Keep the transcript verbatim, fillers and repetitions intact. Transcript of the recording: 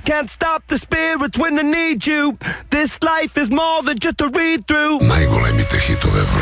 Can't stop the spirits when I need you. This life is more than just a read-through. Най-големите хитове